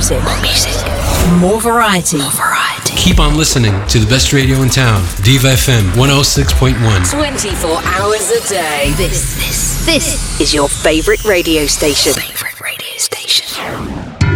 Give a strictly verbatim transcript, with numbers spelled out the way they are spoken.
music. More music. More variety. More variety. Keep on listening to the best radio in town. Diva F M one oh six point one. twenty-four hours a day. This, this, this is your favorite radio station. Favorite radio station.